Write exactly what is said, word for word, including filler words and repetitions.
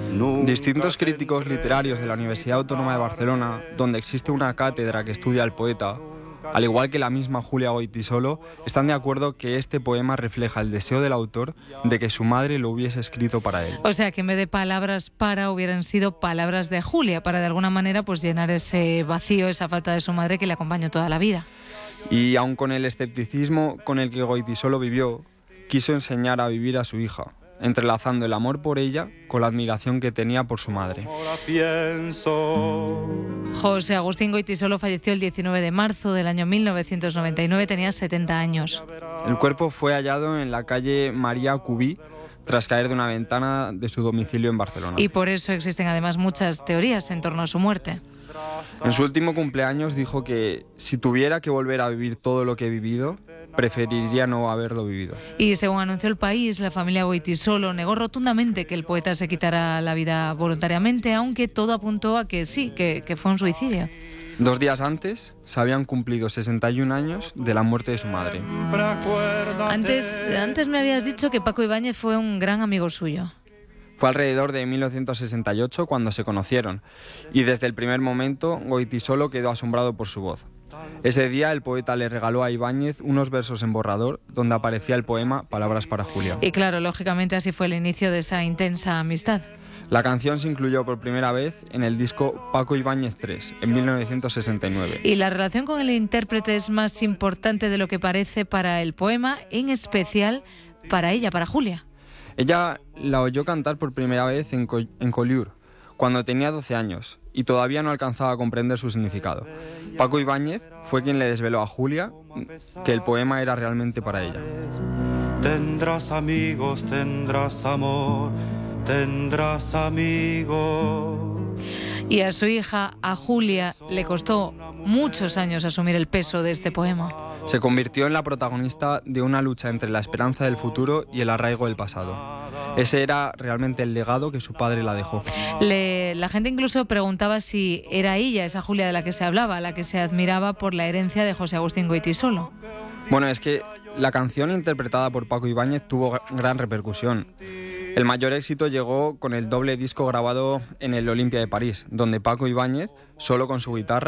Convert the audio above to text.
Distintos críticos literarios de la Universidad Autónoma de Barcelona, donde existe una cátedra que estudia al poeta, al igual que la misma Julia Goytisolo, están de acuerdo que este poema refleja el deseo del autor de que su madre lo hubiese escrito para él. O sea, que en vez de palabras para, hubieran sido palabras de Julia, para de alguna manera pues llenar ese vacío, esa falta de su madre que le acompañó toda la vida. Y aun con el escepticismo con el que Goytisolo vivió, quiso enseñar a vivir a su hija, entrelazando el amor por ella con la admiración que tenía por su madre. José Agustín Goytisolo falleció el diecinueve de marzo del año mil novecientos noventa y nueve, tenía setenta años. El cuerpo fue hallado en la calle María Cubí, tras caer de una ventana de su domicilio en Barcelona. Y por eso existen además muchas teorías en torno a su muerte. En su último cumpleaños dijo que si tuviera que volver a vivir todo lo que he vivido, preferiría no haberlo vivido. Y según anunció El País, la familia Goytisolo negó rotundamente que el poeta se quitara la vida voluntariamente, aunque todo apuntó a que sí, que, que fue un suicidio. Dos días antes se habían cumplido sesenta y un años de la muerte de su madre. Antes, antes me habías dicho que Paco Ibáñez fue un gran amigo suyo. Fue alrededor de mil novecientos sesenta y ocho cuando se conocieron, y desde el primer momento Goytisolo quedó asombrado por su voz. Ese día el poeta le regaló a Ibáñez unos versos en borrador donde aparecía el poema Palabras para Julia. Y claro, lógicamente así fue el inicio de esa intensa amistad. La canción se incluyó por primera vez en el disco Paco Ibáñez tres, en mil novecientos sesenta y nueve. Y la relación con el intérprete es más importante de lo que parece para el poema, en especial para ella, para Julia. Ella la oyó cantar por primera vez en, Co- en Collioure, cuando tenía doce años, y todavía no alcanzaba a comprender su significado. Paco Ibáñez fue quien le desveló a Julia que el poema era realmente para ella. Tendrás amigos, tendrás amor, tendrás amigos. Y a su hija, a Julia, le costó muchos años asumir el peso de este poema. Se convirtió en la protagonista de una lucha entre la esperanza del futuro y el arraigo del pasado. Ese era realmente el legado que su padre la dejó. Le, la gente incluso preguntaba si era ella, esa Julia de la que se hablaba, la que se admiraba por la herencia de José Agustín Goytisolo. Bueno, es que la canción interpretada por Paco Ibáñez tuvo gran repercusión. El mayor éxito llegó con el doble disco grabado en el Olympia de París, donde Paco Ibáñez, solo con su guitarra,